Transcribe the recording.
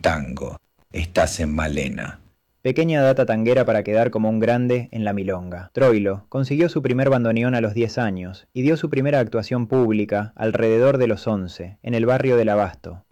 tango. Estás en Malena. Pequeña data tanguera para quedar como un grande en la milonga. Troilo consiguió su primer bandoneón a los 10 años y dio su primera actuación pública alrededor de los 11, en el barrio del Abasto.